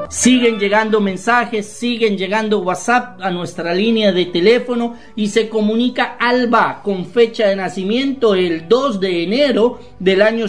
Siguen llegando mensajes, siguen llegando WhatsApp a nuestra línea de teléfono y se comunica Alba con fecha de nacimiento el 2 de enero del año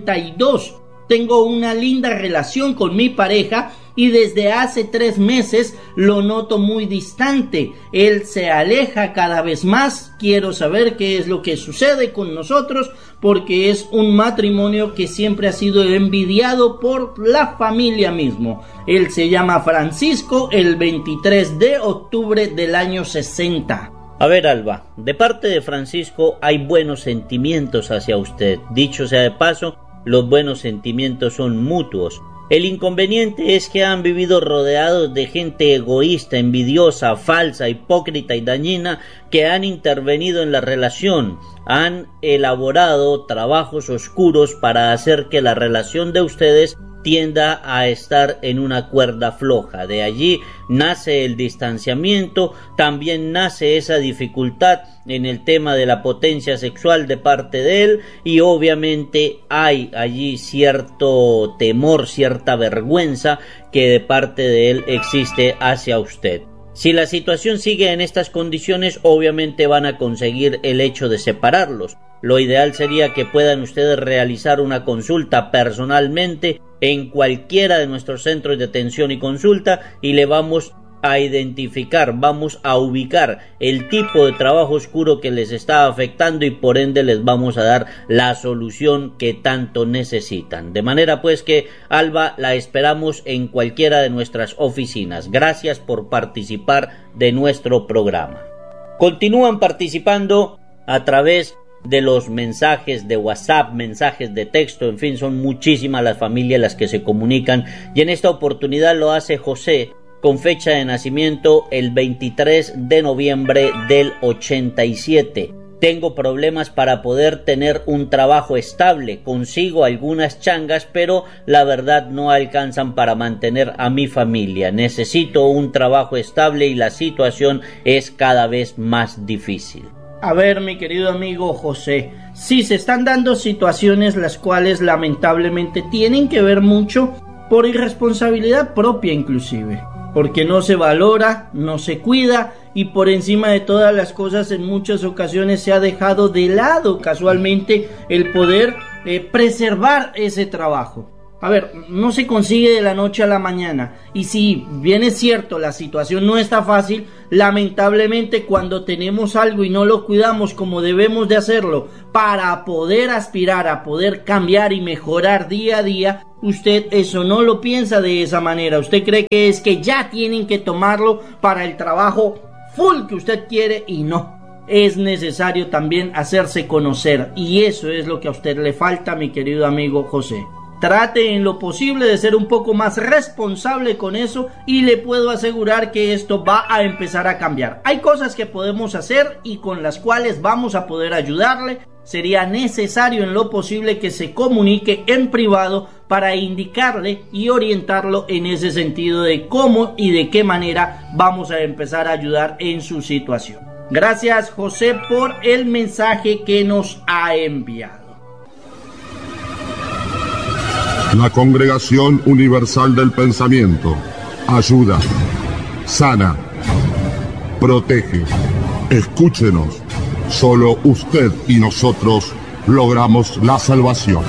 62. Tengo una linda relación con mi pareja y desde hace 3 meses lo noto muy distante. Él se aleja cada vez más. Quiero saber qué es lo que sucede con nosotros porque es un matrimonio que siempre ha sido envidiado por la familia mismo. Él se llama Francisco, el 23 de octubre del año 60. A ver, Alba, de parte de Francisco hay buenos sentimientos hacia usted. Dicho sea de paso, los buenos sentimientos son mutuos. El inconveniente es que han vivido rodeados de gente egoísta, envidiosa, falsa, hipócrita y dañina que han intervenido en la relación. Han elaborado trabajos oscuros para hacer que la relación de ustedes tienda a estar en una cuerda floja. De allí nace el distanciamiento, también nace esa dificultad en el tema de la potencia sexual de parte de él y obviamente hay allí cierto temor, cierta vergüenza que de parte de él existe hacia usted. Si la situación sigue en estas condiciones, obviamente van a conseguir el hecho de separarlos. Lo ideal sería que puedan ustedes realizar una consulta personalmente en cualquiera de nuestros centros de atención y consulta y le vamos a identificar, vamos a ubicar el tipo de trabajo oscuro que les está afectando y por ende les vamos a dar la solución que tanto necesitan. De manera pues que, Alba, la esperamos en cualquiera de nuestras oficinas. Gracias por participar de nuestro programa. Continúan participando a través de los mensajes de WhatsApp, mensajes de texto, en fin, son muchísimas las familias las que se comunican y en esta oportunidad lo hace José con fecha de nacimiento el 23 de noviembre del 87. Tengo problemas para poder tener un trabajo estable, consigo algunas changas, pero la verdad no alcanzan para mantener a mi familia. Necesito un trabajo estable y la situación es cada vez más difícil. A ver, mi querido amigo José, sí se están dando situaciones las cuales lamentablemente tienen que ver mucho por irresponsabilidad propia inclusive, porque no se valora, no se cuida y por encima de todas las cosas en muchas ocasiones se ha dejado de lado casualmente el poder preservar ese trabajo. A ver, no se consigue de la noche a la mañana y si bien es cierto la situación no está fácil, lamentablemente cuando tenemos algo y no lo cuidamos como debemos de hacerlo para poder aspirar a poder cambiar y mejorar día a día, usted eso no lo piensa de esa manera. Usted cree que es que ya tienen que tomarlo para el trabajo full que usted quiere y no. Es necesario también hacerse conocer y eso es lo que a usted le falta, mi querido amigo José. Trate en lo posible de ser un poco más responsable con eso y le puedo asegurar que esto va a empezar a cambiar. Hay cosas que podemos hacer y con las cuales vamos a poder ayudarle. Sería necesario en lo posible que se comunique en privado para indicarle y orientarlo en ese sentido de cómo y de qué manera vamos a empezar a ayudar en su situación. Gracias, José, por el mensaje que nos ha enviado. La Congregación Universal del Pensamiento ayuda, sana, protege. Escúchenos. Solo usted y nosotros logramos la salvación.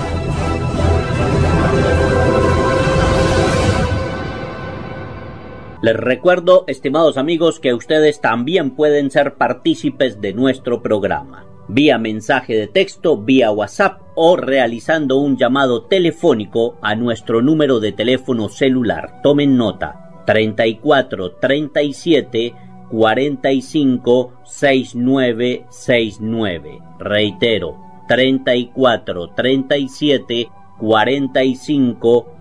Les recuerdo, estimados amigos, que ustedes también pueden ser partícipes de nuestro programa. Vía mensaje de texto, vía WhatsApp o realizando un llamado telefónico a nuestro número de teléfono celular. Tomen nota: 34 37 45 6969. Reitero: 34 37 45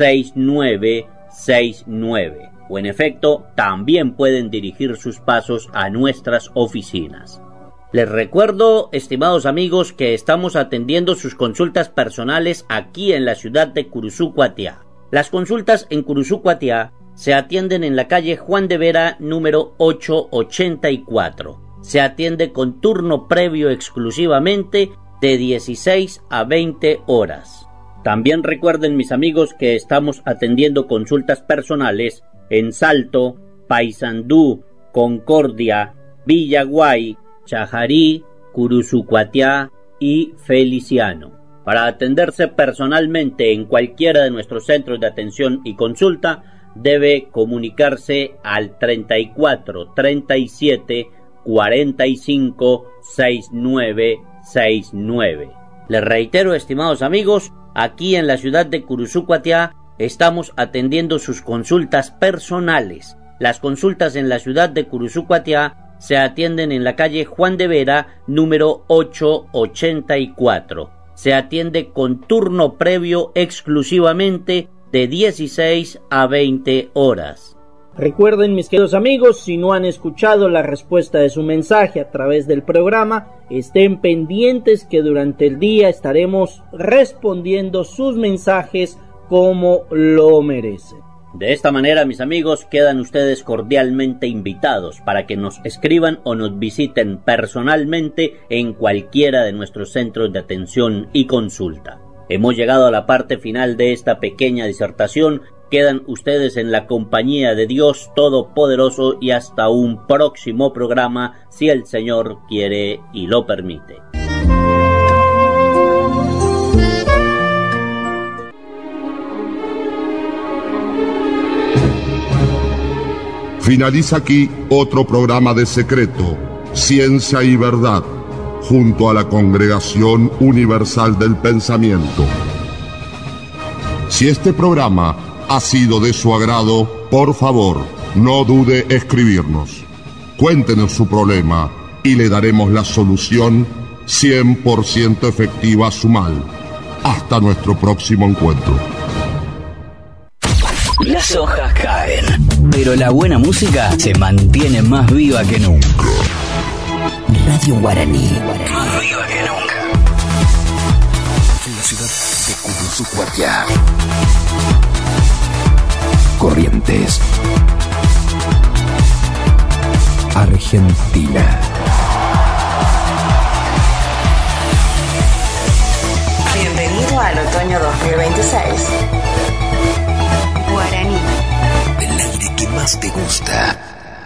6969. O en efecto, también pueden dirigir sus pasos a nuestras oficinas. Les recuerdo, estimados amigos, que estamos atendiendo sus consultas personales aquí en la ciudad de Curuzú-Cuatiá. Las consultas en Curuzú-Cuatiá se atienden en la calle Juan de Vera, número 884. Se atiende con turno previo exclusivamente de 16 a 20 horas. También recuerden, mis amigos, que estamos atendiendo consultas personales en Salto, Paysandú, Concordia, Villaguay, Chajarí, Curuzucuatiá y Feliciano. Para atenderse personalmente en cualquiera de nuestros centros de atención y consulta, debe comunicarse al 34 37 45 69 69. Les reitero, estimados amigos, aquí en la ciudad de Curuzucuatiá estamos atendiendo sus consultas personales. Las consultas en la ciudad de Curuzucuatiá se atienden en la calle Juan de Vera, número 884. Se atiende con turno previo exclusivamente de 16 a 20 horas. Recuerden, mis queridos amigos, si no han escuchado la respuesta de su mensaje a través del programa, estén pendientes que durante el día estaremos respondiendo sus mensajes como lo merecen. De esta manera, mis amigos, quedan ustedes cordialmente invitados para que nos escriban o nos visiten personalmente en cualquiera de nuestros centros de atención y consulta. Hemos llegado a la parte final de esta pequeña disertación. Quedan ustedes en la compañía de Dios Todopoderoso y hasta un próximo programa, si el Señor quiere y lo permite. Finaliza aquí otro programa de Secreto, Ciencia y Verdad, junto a la Congregación Universal del Pensamiento. Si este programa ha sido de su agrado, por favor, no dude escribirnos. Cuéntenos su problema y le daremos la solución 100% efectiva a su mal. Hasta nuestro próximo encuentro. Las hojas caen, pero la buena música se mantiene más viva que nunca. Radio Guaraní. Más viva que nunca. En la ciudad de Curuzucuatiá. Corrientes, Argentina. Bienvenido al otoño 2026. Guaraní. El aire que más te gusta.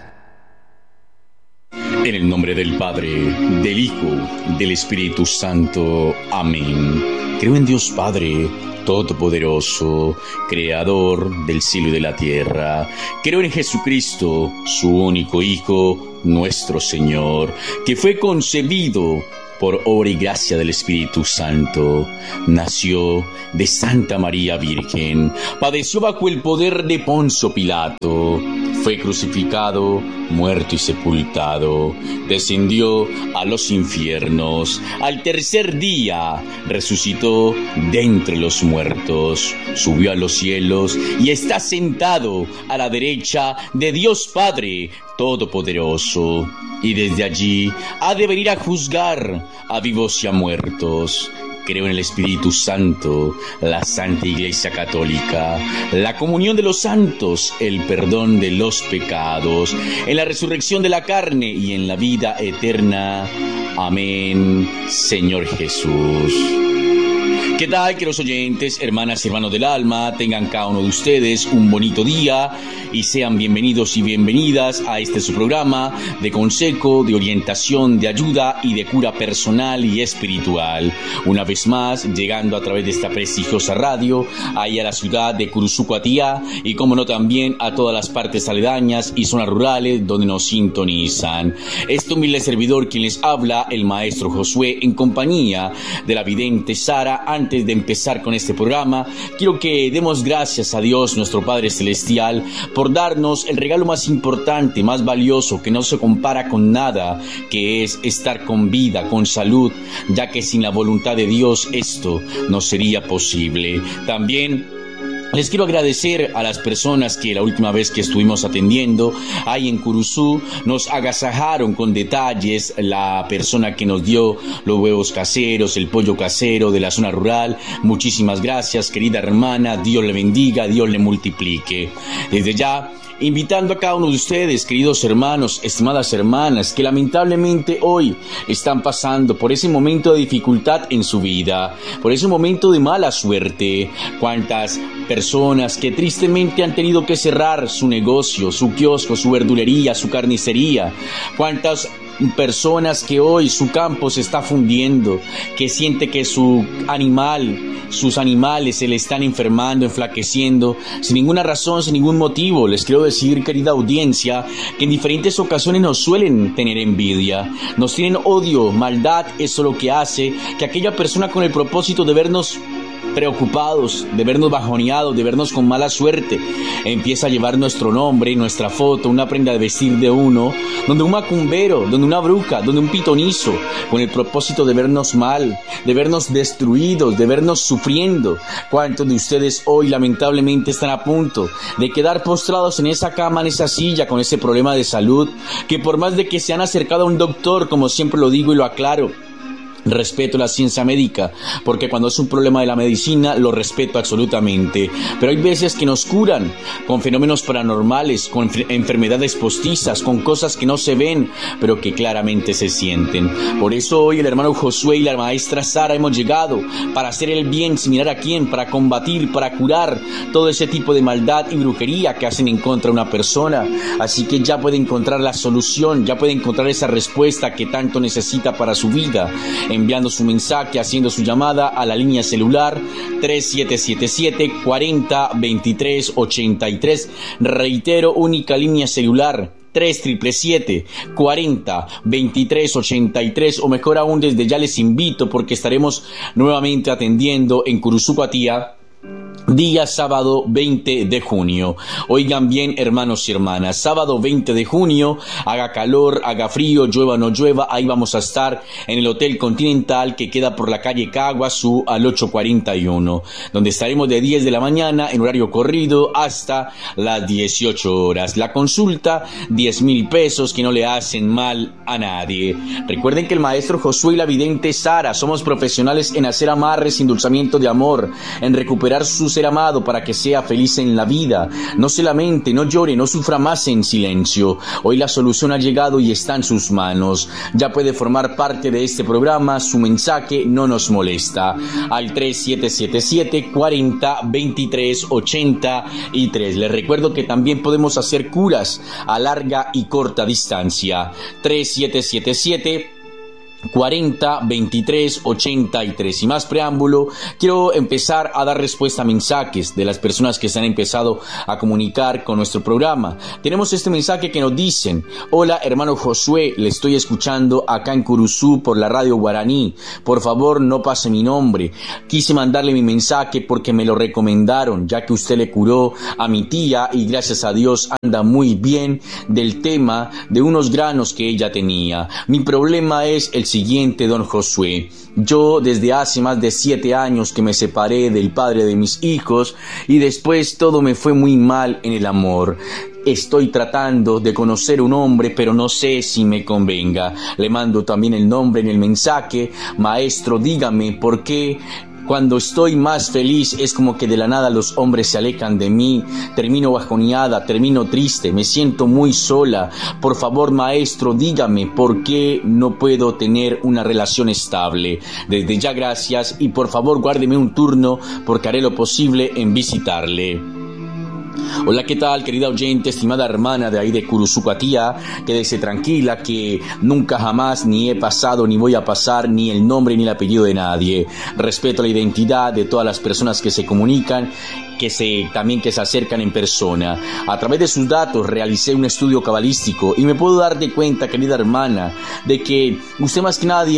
En el nombre del Padre, del Hijo, del Espíritu Santo. Amén. Creo en Dios Padre Todopoderoso, Creador del cielo y de la tierra. Creo en Jesucristo, su único Hijo, nuestro Señor, que fue concebido por obra y gracia del Espíritu Santo. Nació de Santa María Virgen, padeció bajo el poder de Poncio Pilato, fue crucificado, muerto y sepultado, descendió a los infiernos, al tercer día resucitó de entre los muertos, subió a los cielos y está sentado a la derecha de Dios Padre Todopoderoso, y desde allí ha de venir a juzgar a vivos y a muertos. Creo en el Espíritu Santo, la Santa Iglesia Católica, la comunión de los santos, el perdón de los pecados, en la resurrección de la carne y en la vida eterna. Amén, Señor Jesús. ¿Qué tal, queridos oyentes, hermanas y hermanos del alma? Tengan cada uno de ustedes un bonito día y sean bienvenidos y bienvenidas a este su programa de consejo, de orientación, de ayuda y de cura personal y espiritual. Una vez más, llegando a través de esta prestigiosa radio, ahí a la ciudad de Curuzucuatiá y, como no, también a todas las partes aledañas y zonas rurales donde nos sintonizan. Este humilde servidor quien les habla, el maestro Josué, en compañía de la vidente Sara. Antes de empezar con este programa, quiero que demos gracias a Dios, nuestro Padre Celestial, por darnos el regalo más importante, más valioso, que no se compara con nada, que es estar con vida, con salud, ya que sin la voluntad de Dios esto no sería posible. También Les quiero agradecer a las personas que la última vez que estuvimos atendiendo ahí en Curuzú nos agasajaron con detalles, la persona que nos dio los huevos caseros, el pollo casero de la zona rural. Muchísimas gracias, querida hermana, Dios le bendiga, Dios le multiplique. Desde ya, invitando a cada uno de ustedes, queridos hermanos, estimadas hermanas, que lamentablemente hoy están pasando por ese momento de dificultad en su vida, por ese momento de mala suerte. Cuántas personas que tristemente han tenido que cerrar su negocio, su kiosco, su verdulería, su carnicería. Cuántas personas que hoy su campo se está fundiendo, que siente que sus animales se le están enfermando, enflaqueciendo, sin ninguna razón, sin ningún motivo. Les quiero decir, querida audiencia, que en diferentes ocasiones nos suelen tener envidia, nos tienen odio, maldad. Eso es lo que hace que aquella persona con el propósito de vernos preocupados, de vernos bajoneados, de vernos con mala suerte, empieza a llevar nuestro nombre, nuestra foto, una prenda de vestir de uno, donde un macumbero, donde una bruja, donde un pitonizo, con el propósito de vernos mal, de vernos destruidos, de vernos sufriendo. ¿Cuántos de ustedes hoy lamentablemente están a punto de quedar postrados en esa cama, en esa silla, con ese problema de salud, que por más de que se han acercado a un doctor, como siempre lo digo y lo aclaro, respeto la ciencia médica, porque cuando es un problema de la medicina lo respeto absolutamente, pero hay veces que nos curan con fenómenos paranormales, con enfermedades postizas, con cosas que no se ven pero que claramente se sienten. Por eso hoy el hermano Josué y la maestra Sara hemos llegado para hacer el bien sin mirar a quién, para combatir, para curar todo ese tipo de maldad y brujería que hacen en contra de una persona. Así que ya puede encontrar la solución, ya puede encontrar esa respuesta que tanto necesita para su vida, enviando su mensaje, haciendo su llamada a la línea celular 3777-40-23-83. Reitero, única línea celular 3777-40-23-83, o mejor aún, desde ya les invito, porque estaremos nuevamente atendiendo en Curuzú, Patia, día sábado 20 de junio. Oigan bien, hermanos y hermanas, sábado 20 de junio, haga calor, haga frío, llueva o no llueva, ahí vamos a estar en el Hotel Continental, que queda por la calle Caguazú al 841, donde estaremos de 10 de la mañana en horario corrido hasta las 18 horas. La consulta, 10,000 pesos, que no le hacen mal a nadie. Recuerden que el maestro Josué y la vidente Sara somos profesionales en hacer amarres, endulzamiento de amor, en recuperar su ser amado para que sea feliz en la vida. No se lamente, no llore, no sufra más en silencio. Hoy la solución ha llegado y está en sus manos. Ya puede formar parte de este programa. Su mensaje no nos molesta. Al 3777-40-23-83. Les recuerdo que también podemos hacer curas a larga y corta distancia. 3777 40 23 83. Y más preámbulo, quiero empezar a dar respuesta a mensajes de las personas que se han empezado a comunicar con nuestro programa. Tenemos este mensaje que nos dicen: hola hermano Josué, le estoy escuchando acá en Curuzú por la radio guaraní, por favor no pase mi nombre. Quise mandarle mi mensaje porque me lo recomendaron, ya que usted le curó a mi tía y gracias a Dios anda muy bien del tema de unos granos que ella tenía. Mi problema es el siguiente, don Josué. Yo desde hace más de 7 años que me separé del padre de mis hijos y después todo me fue muy mal en el amor. Estoy tratando de conocer un hombre, pero no sé si me convenga. Le mando también el nombre en el mensaje. Maestro, dígame por qué cuando estoy más feliz es como que de la nada los hombres se alejan de mí, termino bajoneada, termino triste, me siento muy sola. Por favor, maestro, dígame por qué no puedo tener una relación estable. Desde ya gracias y por favor guárdeme un turno porque haré lo posible en visitarle. Hola, ¿qué tal, querida oyente, estimada hermana de ahí de Curuzucatía? Quédese tranquila que nunca jamás ni he pasado ni voy a pasar ni el nombre ni el apellido de nadie. Respeto la identidad de todas las personas que se comunican, que se acercan en persona. A través de sus datos realicé un estudio cabalístico y me puedo dar de cuenta, querida hermana, de que usted más que nadie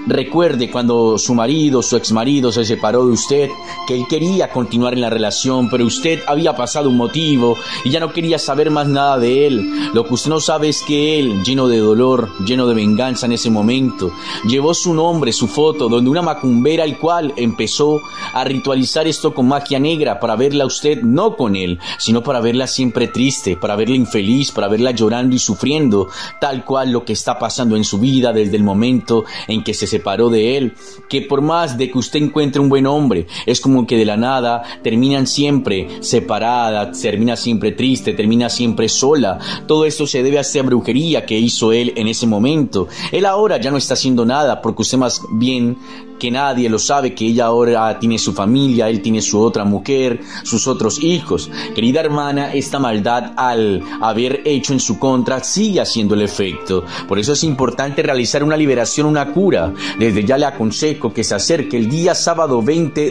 Recuerde cuando su exmarido se separó de usted, que él quería continuar en la relación, pero usted había pasado un motivo y ya no quería saber más nada de él. Lo que usted no sabe es que él, lleno de dolor, lleno de venganza en ese momento, llevó su nombre, su foto, donde una macumbera, el cual empezó a ritualizar esto con magia negra para verla a usted no con él, sino para verla siempre triste, para verla infeliz, para verla llorando y sufriendo, tal cual lo que está pasando en su vida desde el momento en que se separó de él, que por más de que usted encuentre un buen hombre, es como que de la nada terminan siempre separadas, termina siempre triste, termina siempre sola. Todo esto se debe a esa brujería que hizo él en ese momento. Él ahora ya no está haciendo nada, porque usted más bien que nadie lo sabe, que ella ahora tiene su familia, él tiene su otra mujer, sus otros hijos. Querida hermana, esta maldad al haber hecho en su contra sigue haciendo el efecto. Por eso es importante realizar una liberación, una cura. Desde ya le aconsejo que se acerque el día sábado 20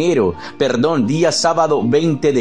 de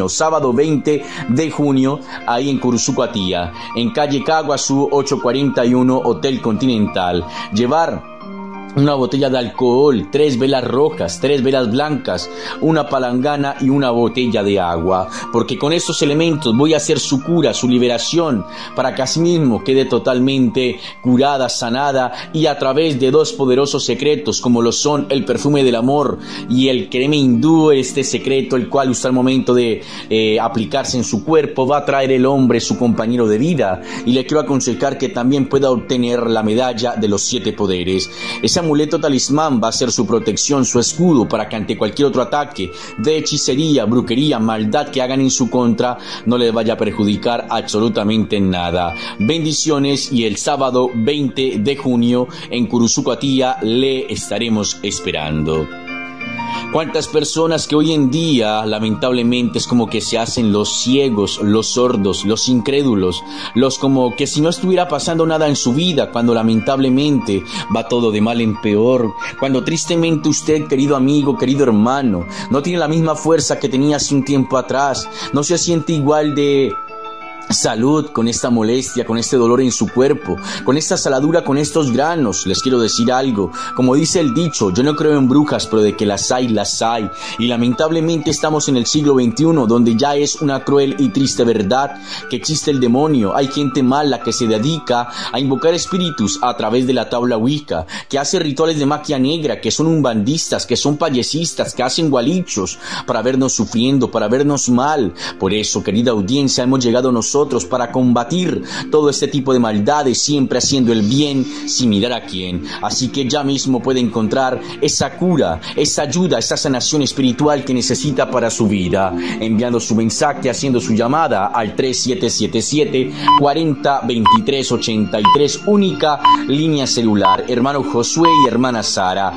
junio, ahí en Curuzucoatía, en calle Caguazú 841, Hotel Continental. Llevar una botella de alcohol, 3 velas rojas, 3 velas blancas, una palangana y una botella de agua, porque con estos elementos voy a hacer su cura, su liberación, para que asimismo quede totalmente curada, sanada, y a través de 2 poderosos secretos, como lo son el perfume del amor y el creme hindú, este secreto, el cual usted al momento de aplicarse en su cuerpo va a traer el hombre su compañero de vida. Y le quiero aconsejar que también pueda obtener la medalla de los 7 poderes. Ese amuleto talismán va a ser su protección, su escudo, para que ante cualquier otro ataque de hechicería, brujería, maldad que hagan en su contra, no les vaya a perjudicar absolutamente nada. Bendiciones, y el sábado 20 de junio en Curuzucoatía le estaremos esperando. Cuántas personas que hoy en día lamentablemente es como que se hacen los ciegos, los sordos, los incrédulos, los como que si no estuviera pasando nada en su vida, cuando lamentablemente va todo de mal en peor, cuando tristemente usted, querido amigo, querido hermano, no tiene la misma fuerza que tenía hace un tiempo atrás, no se siente igual de salud, con esta molestia, con este dolor en su cuerpo, con esta saladura, con estos granos. Les quiero decir algo, como dice el dicho, yo no creo en brujas, pero de que las hay, y lamentablemente estamos en el siglo XXI, donde ya es una cruel y triste verdad que existe el demonio. Hay gente mala que se dedica a invocar espíritus a través de la tabla Wicca, que hace rituales de magia negra, que son umbandistas, que son payesistas, que hacen gualichos para vernos sufriendo, para vernos mal. Por eso, querida audiencia, hemos llegado nosotros para combatir todo este tipo de maldades, siempre haciendo el bien sin mirar a quién. Así que ya mismo puede encontrar esa cura, esa ayuda, esa sanación espiritual que necesita para su vida, enviando su mensaje, haciendo su llamada al 3777-402383, única línea celular. Hermano Josué y hermana Sara,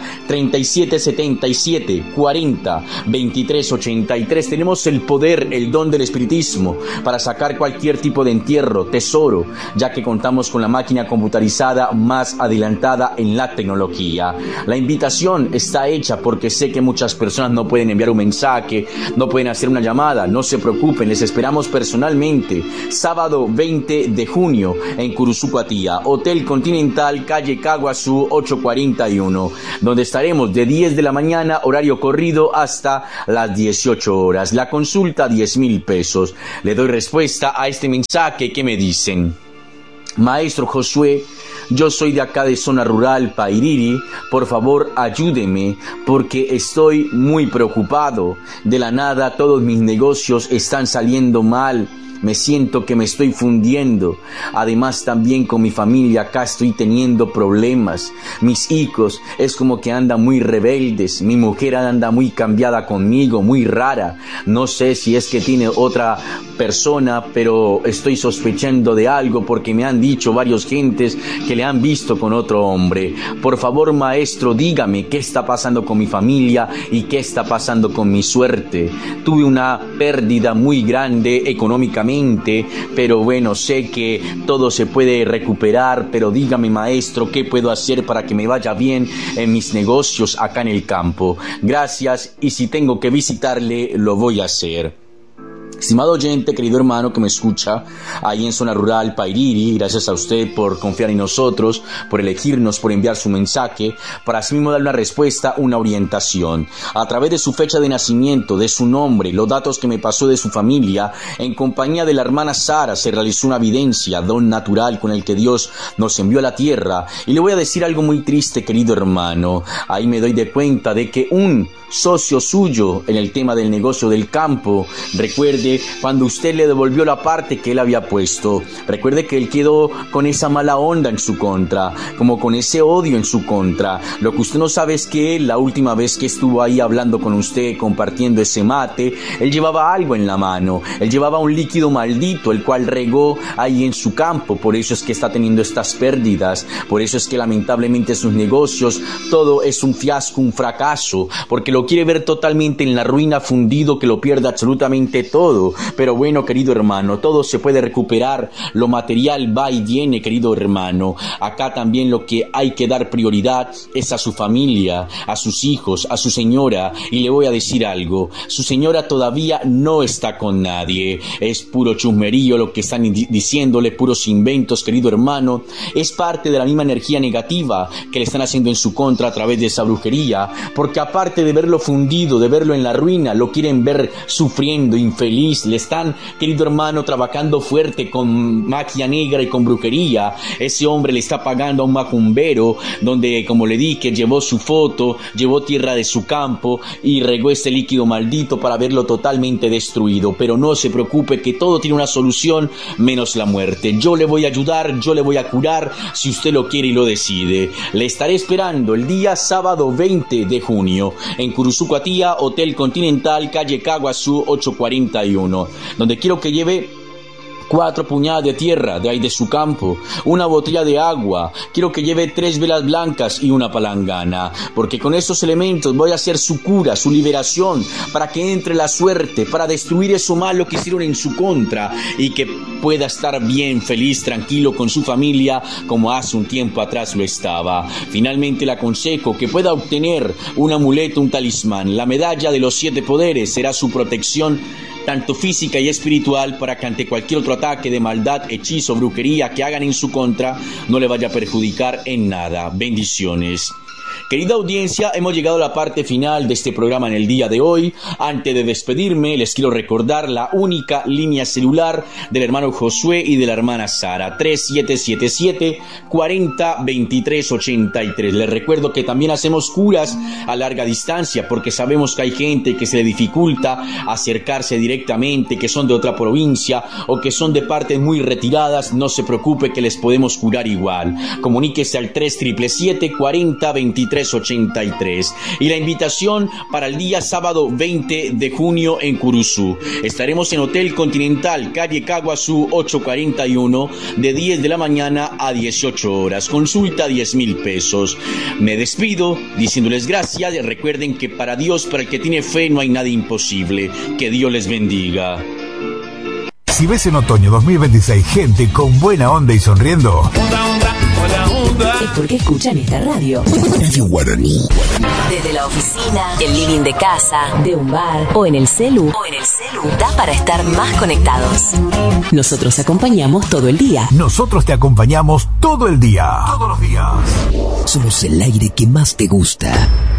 3777-402383. Tenemos el poder, el don del espiritismo para sacar cualquier tipo de entierro, tesoro, ya que contamos con la máquina computarizada más adelantada en la tecnología. La invitación está hecha porque sé que muchas personas no pueden enviar un mensaje, no pueden hacer una llamada. No se preocupen, les esperamos personalmente, sábado 20 de junio en Curuzucoatía, Hotel Continental, calle Caguazú 841, donde estaremos de 10 de la mañana, horario corrido, hasta las 18 horas. La consulta, 10,000 pesos. Le doy respuesta a este mensaje que me dicen: Maestro Josué, yo soy de acá de zona rural, Pairiri, por favor ayúdeme porque estoy muy preocupado. De la nada todos mis negocios están saliendo mal. Me siento que me estoy fundiendo. Además también con mi familia acá estoy teniendo problemas. Mis hijos es como que andan muy rebeldes. Mi mujer anda muy cambiada conmigo, muy rara. No sé si es que tiene otra persona, pero estoy sospechando de algo porque me han dicho varios gentes que le han visto con otro hombre. Por favor, maestro, dígame qué está pasando con mi familia y qué está pasando con mi suerte. Tuve una pérdida muy grande económicamente, pero bueno, sé que todo se puede recuperar, pero dígame, maestro, ¿qué puedo hacer para que me vaya bien en mis negocios acá en el campo? Gracias, y si tengo que visitarle, lo voy a hacer. Estimado oyente, querido hermano que me escucha ahí en zona rural Pairiri, gracias a usted por confiar en nosotros, por elegirnos, por enviar su mensaje, para así mismo dar una respuesta, una orientación. A través de su fecha de nacimiento, de su nombre, los datos que me pasó de su familia, en compañía de la hermana Sara se realizó una evidencia, don natural con el que Dios nos envió a la tierra. Y le voy a decir algo muy triste, querido hermano. Ahí me doy de cuenta de que un socio suyo en el tema del negocio del campo, recuerde cuando usted le devolvió la parte que él había puesto, recuerde que él quedó con esa mala onda en su contra, como con ese odio en su contra. Lo que usted no sabe es que él, la última vez que estuvo ahí hablando con usted, compartiendo ese mate, él llevaba algo en la mano, él llevaba un líquido maldito, el cual regó ahí en su campo. Por eso es que está teniendo estas pérdidas, por eso es que lamentablemente sus negocios, todo es un fiasco, un fracaso, porque lo quiere ver totalmente en la ruina, fundido, que lo pierda absolutamente todo. Pero bueno, querido hermano, todo se puede recuperar, lo material va y viene, querido hermano. Acá también lo que hay que dar prioridad es a su familia, a sus hijos, a su señora. Y le voy a decir algo, su señora todavía no está con nadie, es puro chusmerío lo que están diciéndole, puros inventos, querido hermano. Es parte de la misma energía negativa que le están haciendo en su contra a través de esa brujería, porque aparte de verlo fundido, de verlo en la ruina, lo quieren ver sufriendo, infeliz. Le están, querido hermano, trabajando fuerte con magia negra y con brujería. Ese hombre le está pagando a un macumbero, donde, como le dije, llevó su foto, llevó tierra de su campo y regó este líquido maldito para verlo totalmente destruido. Pero no se preocupe, que todo tiene una solución, menos la muerte. Yo le voy a ayudar, yo le voy a curar, si usted lo quiere y lo decide. Le estaré esperando el día sábado 20 de junio en Curuzucuatía, Hotel Continental, calle Caguazú 841, donde quiero que lleve 4 puñadas de tierra de ahí de su campo, una botella de agua, quiero que lleve 3 velas blancas y una palangana, porque con estos elementos voy a hacer su cura, su liberación, para que entre la suerte, para destruir eso malo que hicieron en su contra y que pueda estar bien, feliz, tranquilo con su familia como hace un tiempo atrás lo estaba. Finalmente le aconsejo que pueda obtener un amuleto, un talismán. La medalla de los 7 poderes será su protección tanto física y espiritual, para que ante cualquier otro ataque de maldad, hechizo, brujería que hagan en su contra, no le vaya a perjudicar en nada. Bendiciones. Querida audiencia, hemos llegado a la parte final de este programa en el día de hoy. Antes de despedirme, les quiero recordar la única línea celular del hermano Josué y de la hermana Sara, 3777-402383. Les recuerdo que también hacemos curas a larga distancia, porque sabemos que hay gente que se le dificulta acercarse directamente, que son de otra provincia o que son de partes muy retiradas. No se preocupe, que les podemos curar igual. Comuníquese al 3777-402383. Y la invitación para el día sábado 20 de junio en Curuzú. Estaremos en Hotel Continental, calle Caguazú 841, de 10 de la mañana a 18 horas. Consulta 10,000 pesos. Me despido diciéndoles gracias. Recuerden que para Dios, para el que tiene fe, no hay nada imposible. Que Dios les bendiga. Si ves en otoño 2026 gente con buena onda y sonriendo, es porque escuchan esta radio. Radio Guaraní. Desde la oficina, el living de casa, de un bar o en el celu. Da para estar más conectados. Nosotros te acompañamos todo el día. Nosotros te acompañamos todo el día. Todos los días. Somos el aire que más te gusta.